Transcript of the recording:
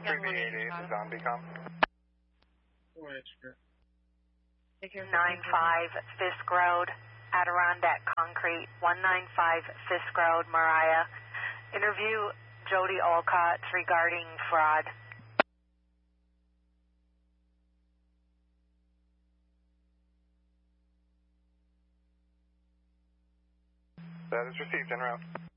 3B88 is on BCOM. 95 Fisk Road, Adirondack Concrete, 195 Fisk Road, Mariah. Interview Jody Olcott regarding fraud. That is received en route.